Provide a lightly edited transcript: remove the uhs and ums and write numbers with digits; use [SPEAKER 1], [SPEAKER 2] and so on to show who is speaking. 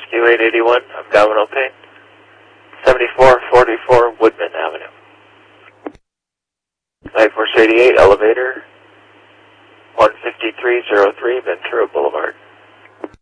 [SPEAKER 1] Q881, abdominal pain. 7444 Woodman Avenue. Flight Force 88, elevator. 15303 Ventura Boulevard.